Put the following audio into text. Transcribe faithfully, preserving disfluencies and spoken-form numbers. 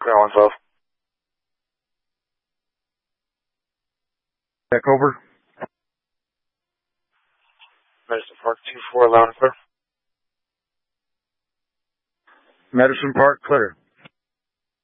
Clear one twelve. Back over. Medicine Park two four, loud and clear. Medicine Park, clear.